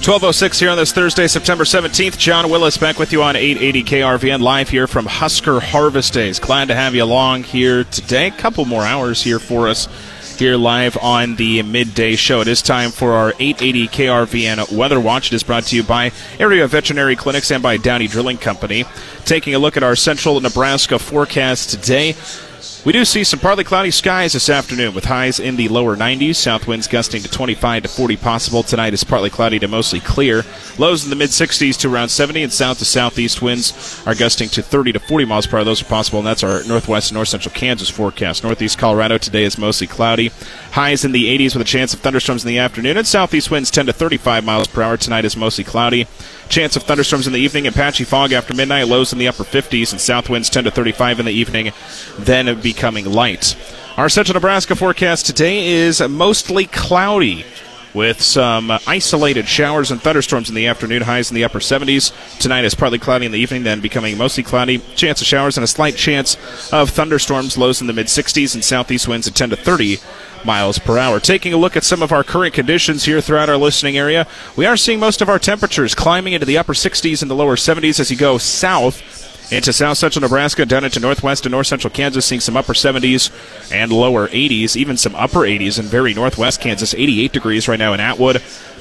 12:06 here on this Thursday, September 17th. John Willis back with you on 880 KRVN, live here from Husker Harvest Days. Glad to have you along here today. A couple more hours here for us here live on the midday show. It is time for our 880 KRVN Weather Watch. It is brought to you by Area Veterinary Clinics and by Downey Drilling Company. Taking a look at our central Nebraska forecast today. We do see some partly cloudy skies this afternoon with highs in the lower 90s. South winds gusting to 25 to 40 possible. Tonight is partly cloudy to mostly clear. Lows in the mid-60s to around 70, and south to southeast winds are gusting to 30 to 40 miles per hour. Those are possible, and that's our northwest and north central Kansas forecast. Northeast Colorado today is mostly cloudy. Highs in the 80s with a chance of thunderstorms in the afternoon, and southeast winds 10 to 35 miles per hour. Tonight is mostly cloudy. Chance of thunderstorms in the evening and patchy fog after midnight. Lows in the upper 50s, and south winds 10 to 35 in the evening, then becoming light. Our central Nebraska forecast today is mostly cloudy with some isolated showers and thunderstorms in the afternoon. Highs in the upper 70s. Tonight is partly cloudy in the evening, then becoming mostly cloudy. Chance of showers and a slight chance of thunderstorms. Lows in the mid-60s, and southeast winds at 10 to 30 miles per hour. Taking a look at some of our current conditions here throughout our listening area, we are seeing most of our temperatures climbing into the upper 60s and the lower 70s as you go south into south central Nebraska, down into northwest and north central Kansas, seeing some upper 70s and lower 80s, even some upper 80s in very northwest Kansas, 88 degrees right now in Atwood.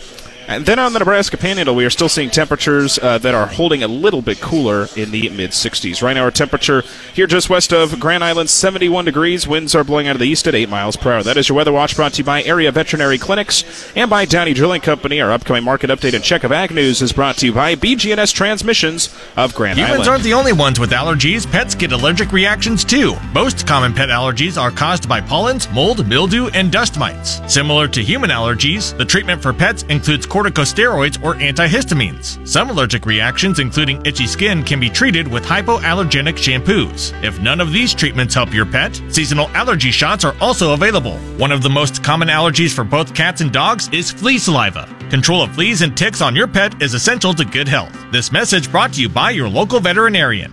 And then on the Nebraska Panhandle, we are still seeing temperatures that are holding a little bit cooler in the mid-60s. Right now, our temperature here just west of Grand Island, 71 degrees. Winds are blowing out of the east at 8 miles per hour. That is your Weather Watch, brought to you by Area Veterinary Clinics and by Downey Drilling Company. Our upcoming market update and check of ag news is brought to you by BG&S Transmissions of Grand Island. Humans aren't the only ones with allergies. Pets get allergic reactions, too. Most common pet allergies are caused by pollens, mold, mildew, and dust mites. Similar to human allergies, the treatment for pets includes corticosteroids or antihistamines. Some allergic reactions, including itchy skin, can be treated with hypoallergenic shampoos. If none of these treatments help your pet, seasonal allergy shots are also available. One of the most common allergies for both cats and dogs is flea saliva. Control of fleas and ticks on your pet is essential to good health. This message brought to you by your local veterinarian.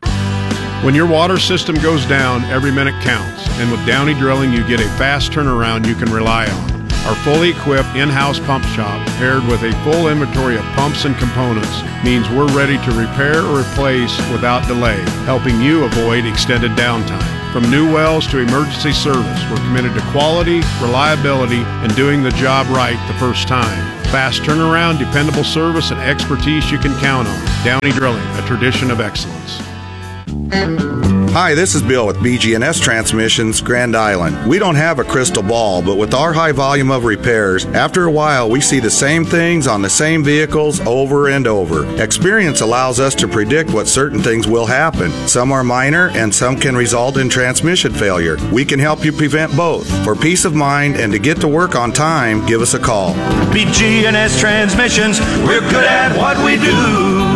When your water system goes down, every minute counts. And with Downey Drilling, you get a fast turnaround you can rely on. Our fully equipped in-house pump shop, paired with a full inventory of pumps and components, means we're ready to repair or replace without delay, helping you avoid extended downtime. From new wells to emergency service, we're committed to quality, reliability, and doing the job right the first time. Fast turnaround, dependable service, and expertise you can count on. Downey Drilling, a tradition of excellence. Hi, this is Bill with BG&S Transmissions, Grand Island. We don't have a crystal ball, but with our high volume of repairs, after a while we see the same things on the same vehicles over and over. Experience allows us to predict what certain things will happen. Some are minor and some can result in transmission failure. We can help you prevent both. For peace of mind and to get to work on time, give us a call. BG&S Transmissions, we're good at what we do.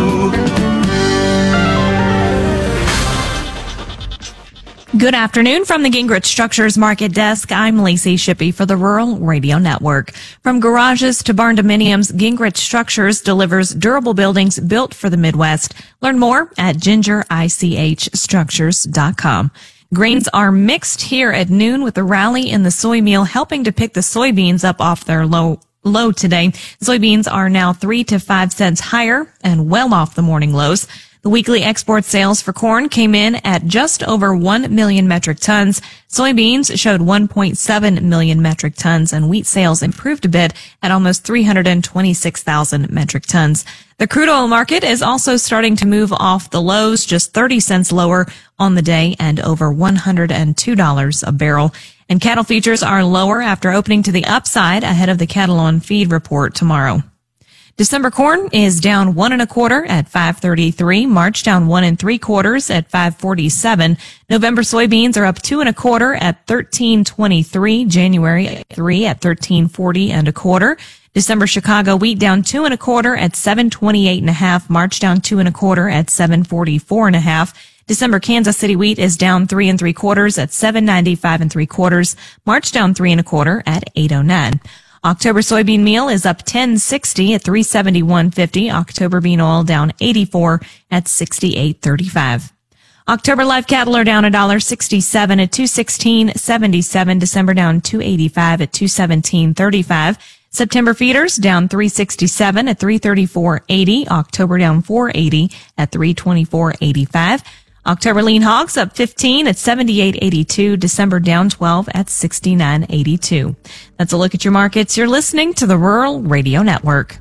Good afternoon from the Gingrich Structures Market Desk. I'm Lacey Shippey for the Rural Radio Network. From garages to barn dominiums, Gingrich Structures delivers durable buildings built for the Midwest. Learn more at gingerichstructures.com. Grains are mixed here at noon with the rally in the soy meal helping to pick the soybeans up off their low today. Soybeans are now 3 to 5 cents higher and well off the morning lows. The weekly export sales for corn came in at just over 1 million metric tons. Soybeans showed 1.7 million metric tons, and wheat sales improved a bit at almost 326,000 metric tons. The crude oil market is also starting to move off the lows, just 30 cents lower on the day and over $102 a barrel. And cattle futures are lower after opening to the upside ahead of the cattle on feed report tomorrow. December corn is down 1 1/4 at $5.33. March down 1 3/4 at $5.47. November soybeans are up 2 1/4 at $13.23. January 3 at $13.40 1/4. December Chicago wheat down 2 1/4 at $7.28 1/2. March down 2 1/4 at $7.44 1/2. December Kansas City wheat is down 3 3/4 at $7.95 3/4. March down 3 1/4 at $8.09. October soybean meal is up 10.60 at $371.50. October bean oil down 84 at $68.35. October live cattle are down $1.67 at $216.77. December down $2.85 at $217.35. September feeders down 367 at 334.80. October down 480 at 324.85. October lean hogs up 15 at 78.82. December down 12 at 69.82. That's a look at your markets. You're listening to the Rural Radio Network.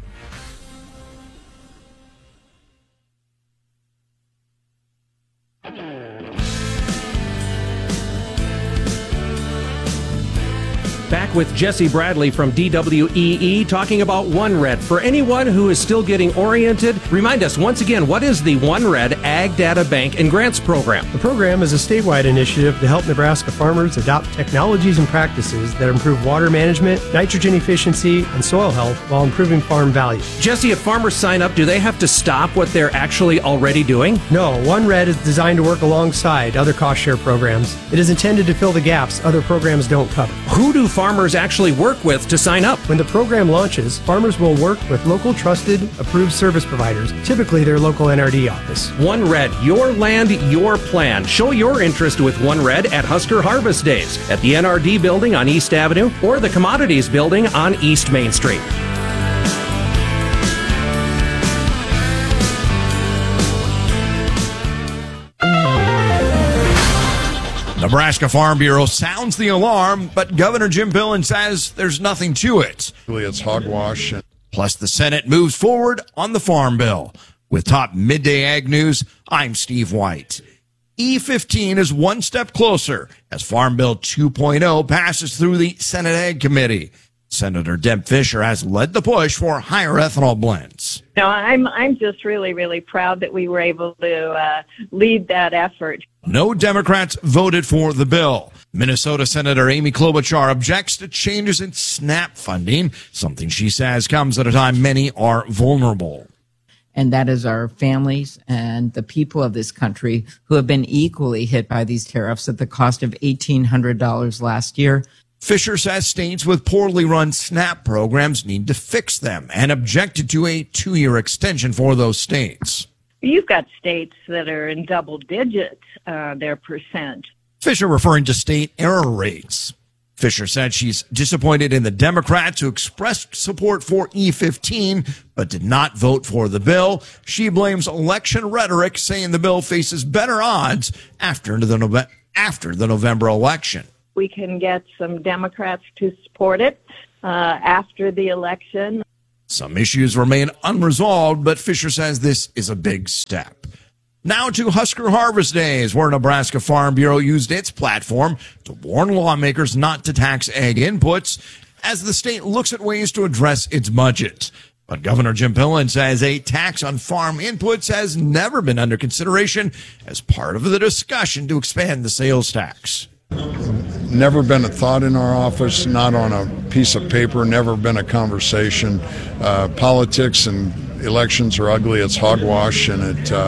Back with Jesse Bradley from DWEE talking about OneRed. For anyone who is still getting oriented, remind us once again, what is the OneRed Ag Data Bank and Grants Program? The program is a statewide initiative to help Nebraska farmers adopt technologies and practices that improve water management, nitrogen efficiency, and soil health while improving farm value. Jesse, if farmers sign up, do they have to stop what they're actually already doing? No, OneRed is designed to work alongside other cost share programs. It is intended to fill the gaps other programs don't cover. Who do farmers actually work with to sign up? When the program launches, farmers will work with local trusted, approved service providers, typically their local NRD office. OneRed, your land, your plan. Show your interest with OneRed at Husker Harvest Days at the NRD building on East Avenue or the Commodities building on East Main Street. Nebraska Farm Bureau sounds the alarm, but Governor Jim Pillen says there's nothing to it. It's hogwash. Plus, the Senate moves forward on the Farm Bill. With top midday ag news, I'm Steve White. E15 is one step closer as Farm Bill 2.0 passes through the Senate Ag Committee. Senator Deb Fischer has led the push for higher ethanol blends. No, I'm just really proud that we were able to lead that effort. No Democrats voted for the bill. Minnesota Senator Amy Klobuchar objects to changes in SNAP funding, something she says comes at a time many are vulnerable. And that is our families and the people of this country who have been equally hit by these tariffs at the cost of $1,800 last year. Fisher says states with poorly run SNAP programs need to fix them and objected to a 2-year extension for those states. You've got states that are in double digits, their percent. Fisher referring to state error rates. Fisher said she's disappointed in the Democrats who expressed support for E15 but did not vote for the bill. She blames election rhetoric, saying the bill faces better odds after the November election. We can get some Democrats to support it after the election. Some issues remain unresolved, but Fisher says this is a big step. Now to Husker Harvest Days, where Nebraska Farm Bureau used its platform to warn lawmakers not to tax ag inputs as the state looks at ways to address its budget. But Governor Jim Pillen says a tax on farm inputs has never been under consideration as part of the discussion to expand the sales tax. Never been a thought in our office, not on a piece of paper, never been a conversation. Politics and elections are ugly. It's hogwash, and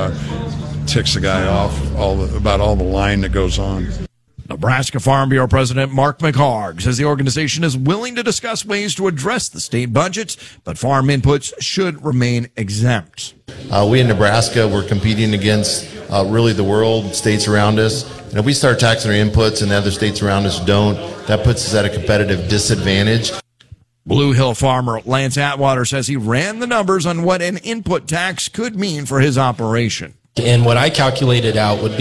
it ticks the guy off about all the lying that goes on. Nebraska Farm Bureau President Mark McHarg says the organization is willing to discuss ways to address the state budgets, but farm inputs should remain exempt. We in Nebraska, we're competing against really the world, states around us. And if we start taxing our inputs and the other states around us don't, that puts us at a competitive disadvantage. Blue Hill farmer Lance Atwater says he ran the numbers on what an input tax could mean for his operation. And what I calculated out would be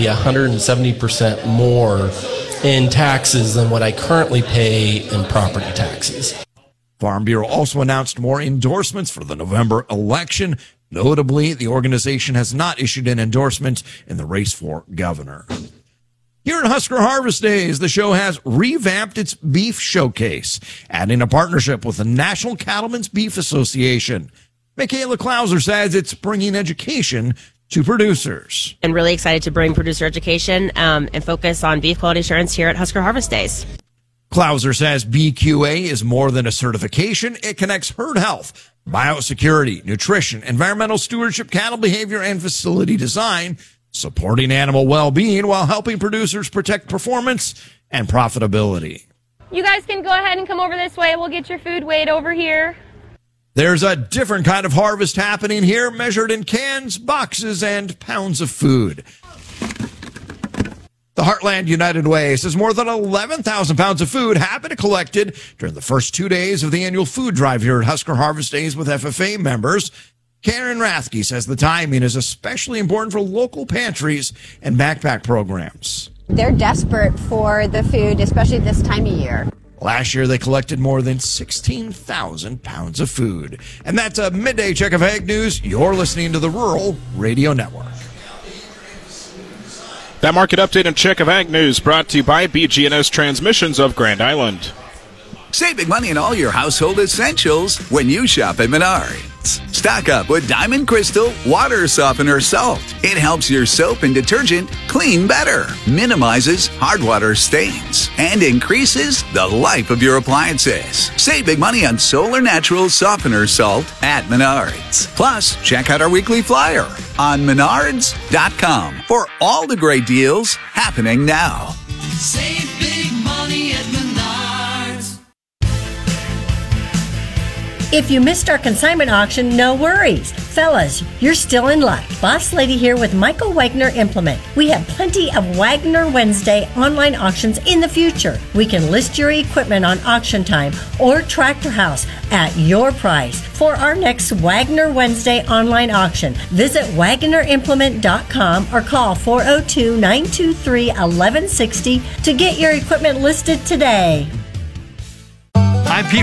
170% more in taxes than what I currently pay in property taxes. Farm Bureau also announced more endorsements for the November election. Notably, the organization has not issued an endorsement in the race for governor. Here at Husker Harvest Days, the show has revamped its beef showcase, adding a partnership with the National Cattlemen's Beef Association. Michaela Klauser says it's bringing education to producers. I'm really excited to bring producer education and focus on beef quality assurance here at Husker Harvest Days. Klauser says BQA is more than a certification. It connects herd health, biosecurity, nutrition, environmental stewardship, cattle behavior, and facility design, supporting animal well-being while helping producers protect performance and profitability. You guys can go ahead and come over this way. We'll get your food weighed over here. There's a different kind of harvest happening here, measured in cans, boxes, and pounds of food. The Heartland United Way says more than 11,000 pounds of food have been collected during the first 2 days of the annual food drive here at Husker Harvest Days with FFA members. Karen Rathke says the timing is especially important for local pantries and backpack programs. They're desperate for the food, especially this time of year. Last year, they collected more than 16,000 pounds of food. And that's a midday check of Ag News. You're listening to the Rural Radio Network. That market update and check of Ag News brought to you by BG&S Transmissions of Grand Island. Save big money on all your household essentials when you shop at Menards. Stock up with Diamond Crystal Water Softener Salt. It helps your soap and detergent clean better, minimizes hard water stains, and increases the life of your appliances. Save big money on Solar Natural Softener Salt at Menards. Plus, check out our weekly flyer on Menards.com for all the great deals happening now. Save big money at Menards. If you missed our consignment auction, no worries. Fellas, you're still in luck. Boss Lady here with Michael Wagner Implement. We have plenty of Wagner Wednesday online auctions in the future. We can list your equipment on Auction Time or Tractor House at your price. For our next Wagner Wednesday online auction, visit WagnerImplement.com or call 402-923-1160 to get your equipment listed today. I'm Pete